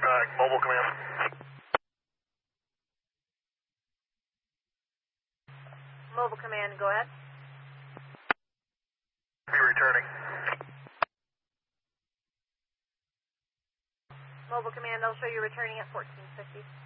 Mobile command. Mobile command, go ahead. Be returning. Mobile command, they'll show you returning at 1450.